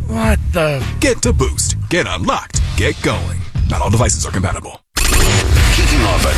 What the? Get to Boost. Get unlocked. Get going. Not all devices are compatible. Kicking off a